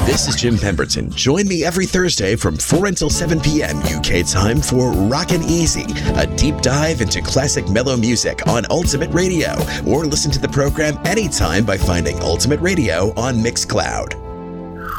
This is Jim Pemberton. Join me every Thursday from 4 until 7 p.m. UK time for Rockin' Easy, a deep dive into classic mellow music on Ultimate Radio, or listen to the program anytime by finding Ultimate Radio on Mixcloud.